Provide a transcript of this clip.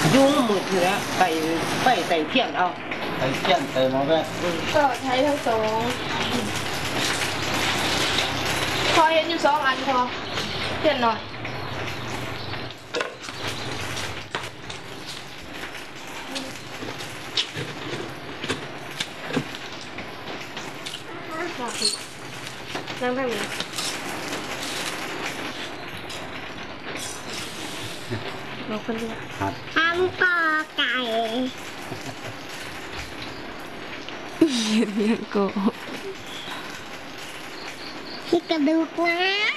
ยุ่งหมดอยู่แล้วไปใส่เทียนเอาใส่เทียนใส่หม้อแม่ก็ใช้ทั้งสองพอเห็นอยู่2 อันพอเทียนหน่อยนั่งทางนี้เราคนเดียวทำกอไก่เรียนโกที่กระดูกนะ